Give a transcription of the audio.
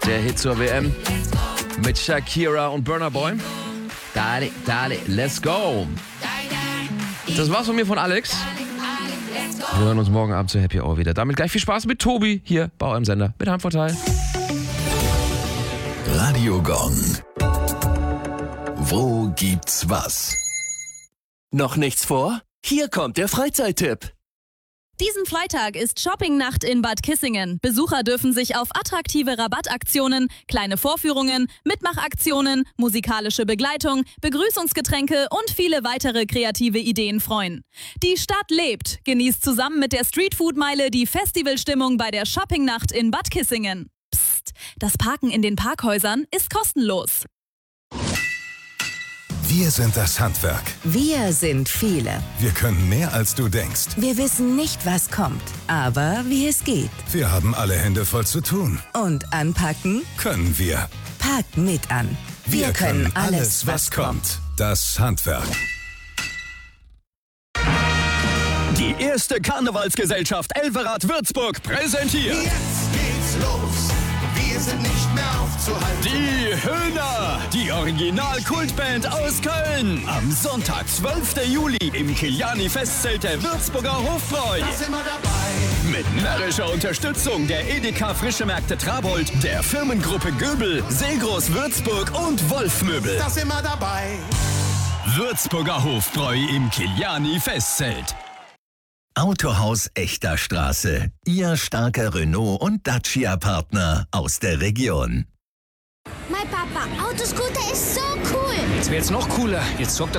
Der Hit zur WM mit Shakira und Burna Boy. Dale, dale, let's go. Das war's von mir, von Alex. Wir hören uns morgen Abend zu Happy Hour wieder. Damit gleich viel Spaß mit Tobi hier bei eurem Sender mit Heimvorteil. Radio Gong. Wo gibt's was? Noch nichts vor? Hier kommt der Freizeittipp. Diesen Freitag ist Shoppingnacht in Bad Kissingen. Besucher dürfen sich auf attraktive Rabattaktionen, kleine Vorführungen, Mitmachaktionen, musikalische Begleitung, Begrüßungsgetränke und viele weitere kreative Ideen freuen. Die Stadt lebt. Genießt zusammen mit der Streetfood-Meile die Festivalstimmung bei der Shoppingnacht in Bad Kissingen. Psst, das Parken in den Parkhäusern ist kostenlos. Wir sind das Handwerk. Wir sind viele. Wir können mehr, als du denkst. Wir wissen nicht, was kommt, aber wie es geht. Wir haben alle Hände voll zu tun. Und anpacken Können wir. packt mit an. Wir können alles, was kommt. Das Handwerk. Die erste Karnevalsgesellschaft Elverrat Würzburg präsentiert Jetzt geht's los, wir sind nicht mehr aufzuhalten. die Höhner, die Original-Kultband aus Köln. Am Sonntag, 12. Juli im Kiliani-Festzelt der Würzburger Hofbräu. Da sind wir dabei. Mit närrischer Unterstützung der Edeka Frische Märkte Trabold, der Firmengruppe Göbel, Seegroß Würzburg und Wolfmöbel. Da sind wir dabei. Würzburger Hofbräu im Kiliani-Festzelt. Autohaus Echter Straße. Ihr starker Renault und Dacia-Partner aus der Region. Mein Papa, Autoscooter ist so cool. Jetzt wird's noch cooler. Jetzt zockt